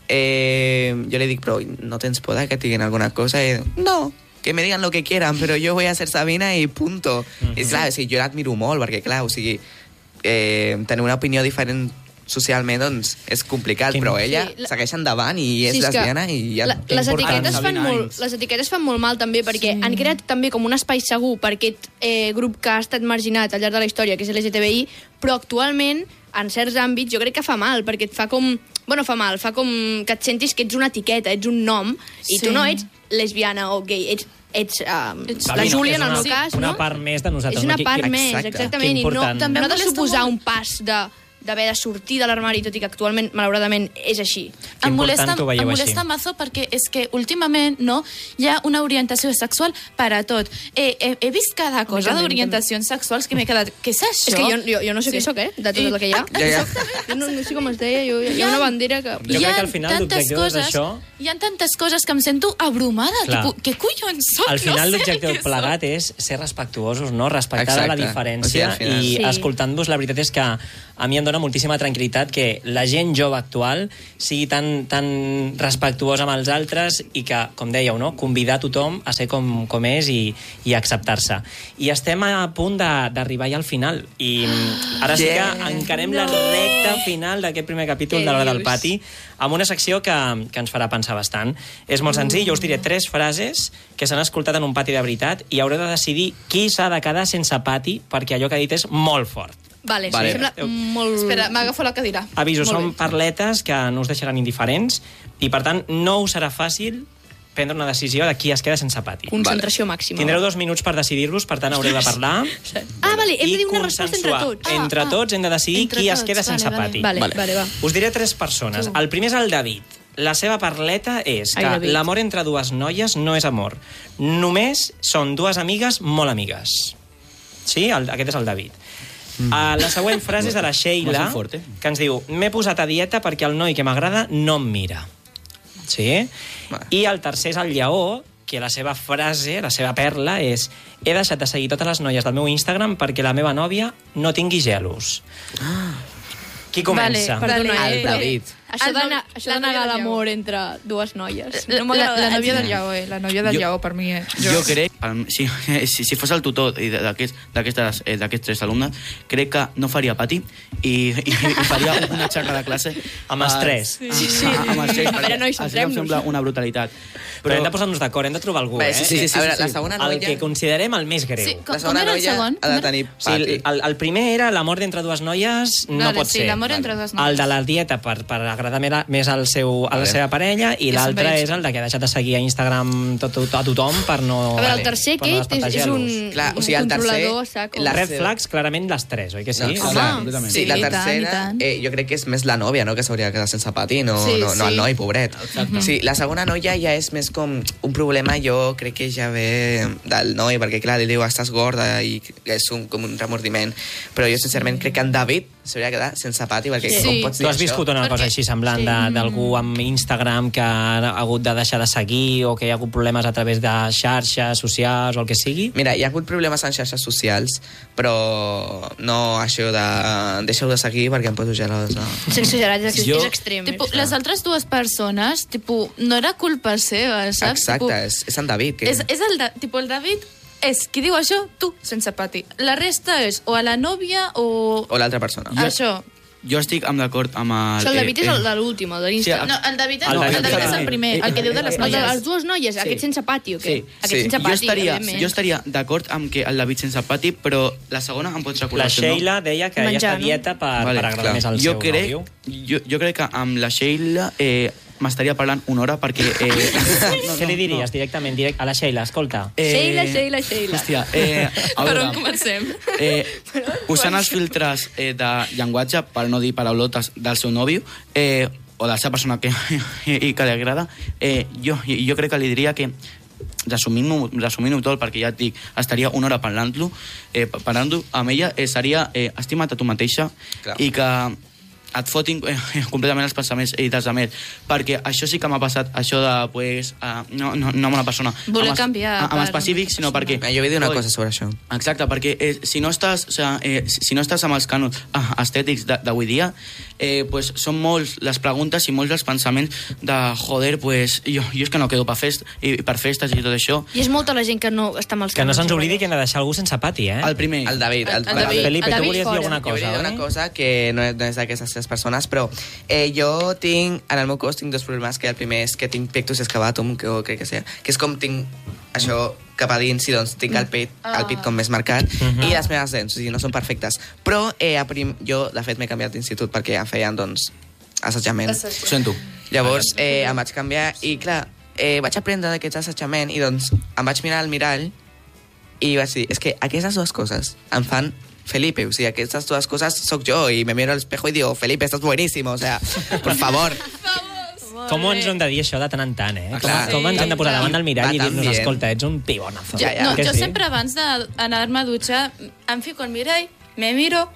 Eh, jo li dic, però no tens por de que et diguin alguna cosa? I no, que me digan lo que quieran, però jo voy a ser Sabina i punto. I, clar, o sigui, jo l'admiro molt, perquè, clar, o sigui, eh, tenir una opinió diferent socialment, doncs, és complicat, Quin- però ella Sí, la- segueix endavant i és Sí, és que lesbiana i ja... La, les, important. etiquetes fan Sabina molt, Hines. les etiquetes fan molt mal també perquè sí. han creat també com un espai segur per aquest eh, grup que ha estat marginat al llarg de la història, que és L G T B I, però actualment, en certs àmbits, jo crec que fa mal, perquè et fa com... Bueno, fa mal, fa com que et sentis que ets una etiqueta, ets un nom, i Sí. tu no ets lesbiana o gay, ets, ets, uh, Ets la Sabina, Júlia, és en el una, meu cas, una no? part més de nosaltres. És una no? part Que- més, exacte. exactament, Que i no, important. També no ha de molesta suposar molt. un pas de d'haver de sortir de l'armari, tot i que actualment, malauradament, és així. Que Em molesta, important que ho veieu em així. molesta mazo perquè és que últimament no, hi ha una orientació sexual per a tot. Eh, he, he vist cada cosa també, d'orientacions sexuals que m'he quedat... Què és això? És que jo, jo, jo no sé sí. què sóc, eh? De tot el que hi ha. Ja, ja. Jo no, no sé com es deia, jo, hi ha una bandera que... Jo crec que al final tantes l'objectiu és coses, això. Hi ha tantes coses que em sento abrumada. Clar. Tipus, què collons soc? Al final no sé l'objectiu què plegat és ser respectuosos, no? Respectar Exacte. la O sigui, diferència al final- i Sí. escoltant-vos, la veritat és que a mi em dóna moltíssima tranquil·litat que la gent jove actual sigui tan, tan respectuosa amb els altres i que, com dèieu, no? Convidar tothom a ser com, com és i, i acceptar-se. I estem a punt de- d'arribar ja al final i ara sí que Yeah. encarem la recta final d'aquest primer capítol Què de l'Hora del dius? Pati amb una secció que, que ens farà pensar bastant. És molt senzill, jo us diré tres frases que s'han escoltat en un pati de veritat i haureu de decidir qui s'ha de quedar sense pati perquè allò que ha dit és molt fort. Vale, Vale. sí, sembla molt... Espera, m'agafo la cadira. Aviso, Molt són bé. parletes que no us deixaran indiferents i, per tant, no us serà fàcil prendre una decisió de qui es queda sense pati. Concentració màxima. Tindreu dos minuts per decidir-vos, per tant, haureu de parlar Ah, vale, hem i de dir una resposta entre consensuar. tots. Entre Ah, tots hem de decidir entre qui es tots, queda vale, sense vale. pati. Vale, vale, vale, va. Us diré tres persones. El primer és el David. La seva parleta és Ai, que David. l'amor entre dues noies no és amor. Només són dues amigues molt amigues. Sí? El, aquest és el David. Mm. Uh, la següent frase és de la Sheila, Massa fort, eh? que ens diu: m'he posat a dieta perquè el noi que m'agrada no em mira. Sí? Vale. I el tercer és el Lleó, que la seva frase, la seva perla és: he deixat de seguir totes les noies del meu Instagram perquè la meva nòvia no tingui gelos. Qui comença? Vale, Perdona, El eh, David. Això El de, no- això la de nòvia negar del l'amor entre dues noies. La, No la, m'agrada. la nòvia del Lleó, eh? La nòvia del Jo- Lleó, per mi, eh? Jo crec, pel- si, si, si fos el tutor i d'aquests d'aquestes, eh, d'aquests tres alumnes, crec que no faria pati i, i, i faria una xarra de classe Amb els eh, tres. Sí, sí. Amb els tres, A veure, nois, perquè em centrem-nos. sembla una brutalitat. Però hem de posar-nos d'acord, hem de trobar algú, Bé, eh? sí, sí, sí, a veure, la segona El noia... que considerem el més greu. Sí, com, La com segona era el noia segon? ha de tenir O sigui, pati. el, el primer era l'amor d'entre dues noies, no Vale, pot sí, ser. l'amor entre dues noies. El de la dieta per, per agrada més al seu, a la Vale. seva parella, i I l'altre se'n és el de que ha deixat de seguir a Instagram tot, tot, a tothom per no... A veure, el tercer, per no Kate, és, és un, despartajar-los. Clar, o un sigui, el tercer- controlador, saco. la- Red flags, clarament, les tres, oi que sí? No, Home, clar, completament. sí, la Sí, i tant, i tercera, tant. eh, jo crec que és més la nòvia, no?, que s'hauria de quedar sense pati, no, Sí, no, no sí. el noi, pobret. Sí, la segona noia ja és més com un problema, jo crec que ja ve del noi, perquè clar, li diu, estàs gorda, i és un, com un remordiment. Però jo, sincerament, crec que en David s'hauria de quedar sense pati, perquè Sí. com pots Tu dir has això? viscut una Perquè- cosa així semblant de- d'algú amb Instagram que ha hagut de deixar de seguir o que hi ha hagut problemes a través de xarxes socials o el que sigui? Mira, hi ha hagut problemes en xarxes socials, però no això de deixeu de seguir perquè em poso gelosa. És exagerat, és, Jo- és extrem. Tipo, és- les altres dues persones, tipo, no era culpa seva, saps? Exacte, Tipo, és, és en David. Que... és, és el, de, tipo, el David és qui diu això, tu, sense pati. La resta és o a la nòvia o... O l'altra persona. Jo- Això. Jo estic amb d'acord amb el... Això, el David eh, és el eh, de l'últim, el de Sí, l'Insta. el- No, el David, és, El el David, David és el sí. primer, el que diu de les El de noies. les dues noies, Sí. aquest sense pati o què? Sí, Aquest sense jo pati, estaria, evidentment. jo estaria d'acord amb que el David sense pati, però la segona em pots recordar La el seu nom? Sheila deia que ella Menjar, està a no? dieta per, Vale, per agradar clar. més al jo seu crec, nòvio. jo, jo crec que amb la Sheila eh, m'estaria parlant una hora perquè... Eh, no, Què li diries directament direct a la Sheila? Escolta. Eh, Sheila, Sheila, Sheila. Hòstia, eh, a Per veure, on comencem? eh, usant els filtres eh, de llenguatge, per no dir paraulotes, del seu nòvio, eh, o de la seva persona que, i que li agrada, eh, jo, jo crec que li diria que resumint-ho resumint tot, perquè ja et dic, estaria una hora parlant-lo, eh, parlant-ho amb ella, eh, seria eh, estima't a tu mateixa. Clar. I que et fotin eh, completament els pensaments i dels altres, perquè això sí que m'ha passat, això de, pues, uh, no, no, no amb una persona Voler amb es- canviar amb per específic, sinó una perquè... Ah, jo vull dir una Oi, cosa sobre això. Exacte, perquè eh, si, no estàs, o sea, eh, si si no estàs amb els cànons ah, estètics de- d'avui dia, eh, pues, són molts les preguntes i molts els pensaments de, joder, pues, jo, jo és que no quedo per, fest, i, per festes i tot això. I és molta la gent que no està amb els Que no canons, se'ns eh? oblidi que hem de deixar algú sense pati, eh? El primer. El David. El, El David. Felipe, El tu David volies dir fora. alguna Jo volia cosa, dir una oi? cosa que no és, no és d'aquestes persones, però eh, jo tinc, en el meu cos tinc dos problemes, que el primer és que tinc pectus excavatum, que jo crec que sé, que és com tinc això cap a dins i doncs tinc el pit, el pit com més marcat, Mhm. i les meves dents, o sigui, no són perfectes. Però eh, a prim, jo, de fet, m'he canviat d'institut perquè em feien, doncs, assajament. Ho sento. Llavors eh, em vaig canviar i, clar, eh, vaig aprendre d'aquest assajament i, doncs, em vaig mirar al mirall i vaig dir, és que aquestes dues coses em fan Felipe, o sigui, aquestes dues coses sóc jo i me miro al espejo i digo, Felipe, estás buenísimo, o sea, por favor. Com ens hem de dir això de tant en tant, eh? Ah, Com, clar. com ens hem de posar davant del mirall Va i tan dir-nos, bien. escolta, ets un pibonazo. Ja, ja. No, Que jo sí? sempre abans d'anar-me a dutxar em fico al mirall, me miro...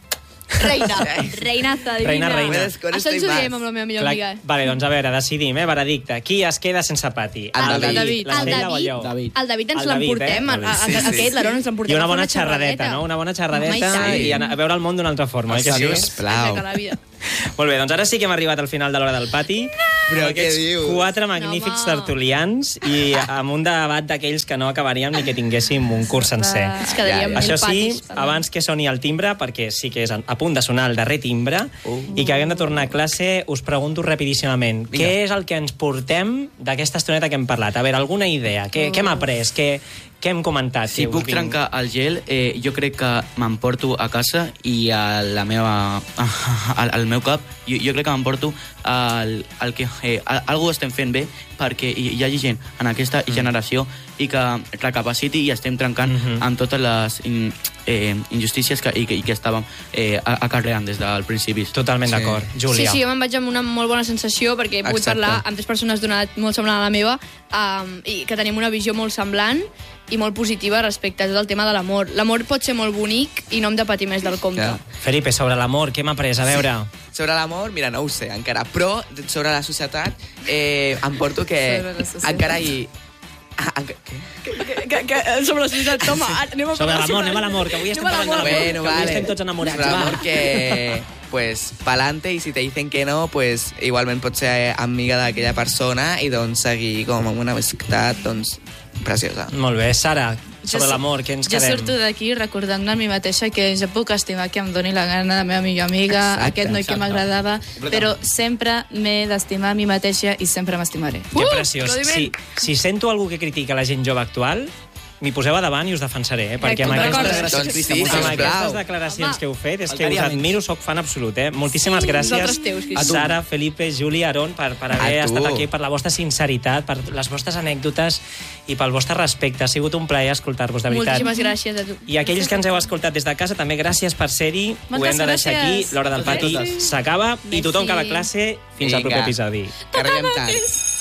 Reina, reinaza divina. Reina, reina. Con Això esto ens y ho más. diem amb la meva millor Clar, amiga. vale, doncs a veure, decidim, eh? Veredicte. Qui es queda sense pati? El David. David. La El Sheila o David. jo? David. El David ens El David, l'emportem, eh? a- a- Sí, sí, aquest, sí. l'Aaron ens l'emportem. I una a fer bona xerradeta, no? Una bona xerradeta Home, i, i a, a veure el món d'un altra forma. oi que sí? Sisplau. Que la vida. Molt bé, doncs ara sí que hem arribat al final de l'hora del pati. Però Amb què aquests dius? quatre magnífics No, home. tertulians i amb un debat d'aquells que no acabaríem ni que tinguéssim un curs sencer. Ens quedaríem mil Això sí, patis. abans que soni el timbre, perquè sí que és a punt de sonar el darrer timbre, Uh. i que haguem de tornar a classe, us pregunto rapidíssimament, Vinga. què és el que ens portem d'aquesta estoneta que hem parlat? A veure, alguna idea? Què, què hem après? Què, què hem comentat? Si Que us puc vinc- trencar el gel, eh, jo crec que m'emporto a casa i a la meva, al, al meu cap, jo, jo crec que m'emporto el, el que eh, algú estem fent bé perquè hi, hi hagi gent en aquesta Mm. generació i que recapaciti i estem trencant Mhm. amb totes les in, eh, injustícies que, i, que, i que estàvem eh, acarreant des del principi. Totalment Sí. d'acord. Sí, Júlia. sí, jo me'n vaig amb una molt bona sensació perquè he pogut Exacte. parlar amb tres persones d'una edat molt semblant a la meva um, i que tenim una visió molt semblant i molt positiva respecte a tot el tema de l'amor. L'amor pot ser molt bonic i no hem de patir més del compte. Ja. Felipe, sobre l'amor, què hem après? A veure... Sobre l'amor, mira, no ho sé encara, però sobre la societat eh, em porto que Sobre la societat. encara hi... Ah, enca- què? Que, que, que, sobre la societat, toma, anem a Sobre parlar l'amor, anem a l'amor, que avui estem parlant de l'amor, Bueno, que avui vale. estem tots enamorats. Sobre va. l'amor que, pues, pa'lante, i si te dicen que no, pues, igualment pots ser amiga d'aquella persona i, doncs, seguir com amb una amistat, doncs, preciosa. Molt bé, Sara, Jo sobre so- l'amor, què ens Jo quedem? surto d'aquí recordant-me a mi mateixa que jo puc estimar que em doni la gana la meva millor amiga, Exacte, aquest noi que exacte. m'agradava, però sempre m'he d'estimar a mi mateixa i sempre m'estimaré. Que Uh, preciós. Si, aplaudiment. si sento algú que critica la gent jove actual, m'hi poseu a davant i us defensaré, eh? Perquè amb aquestes, Doncs sí, amb sisplau. aquestes declaracions que heu fet és que us Faltaria admiro, soc fan absolut, eh? Moltíssimes Sí, gràcies nosaltres teus, Cristina. a Sara, Felipe, Juli, Aron per, per haver A tu. estat aquí, per la vostra sinceritat, per les vostres anècdotes i pel vostre respecte. Ha sigut un plaer escoltar-vos, de veritat. Moltíssimes gràcies a tu. I aquells que ens heu escoltat des de casa, també gràcies per ser-hi. Ho Moltes hem de deixar aquí. gràcies. L'hora del pati Merci. s'acaba i tothom que a la Merci. classe fins al proper Vinga. episodi. Que arribem tard.